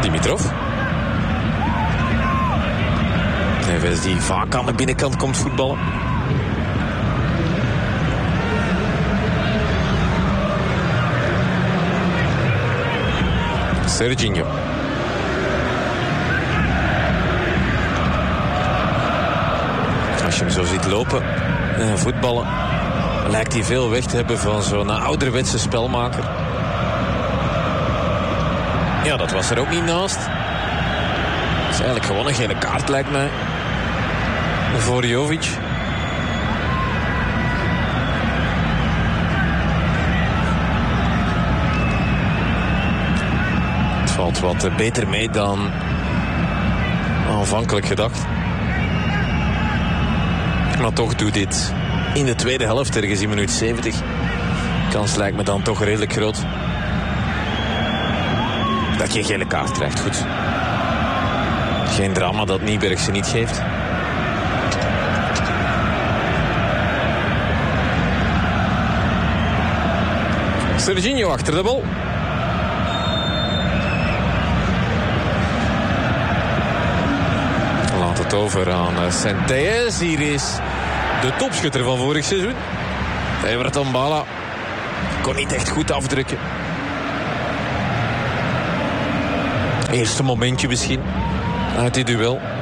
Dimitrov. Neves die vaak aan de binnenkant komt voetballen. Serginho. Als je hem zo ziet lopen en voetballen, lijkt hij veel weg te hebben van zo'n ouderwetse spelmaker. Ja, dat was er ook niet naast. Het is eigenlijk gewoon een gele kaart, lijkt mij. Voor Jovic. Het valt wat beter mee dan aanvankelijk gedacht. Maar toch doet dit in de tweede helft, ergens in minuut 70. Kans lijkt me dan toch redelijk groot dat je een gele kaart krijgt. Goed. Geen drama dat Nieberg ze niet geeft. Serginho achter de bal. Laat het over aan Centelles. Hier is de topschutter van vorig seizoen. Everton Bala kon niet echt goed afdrukken. Eerste momentje misschien uit dit duel.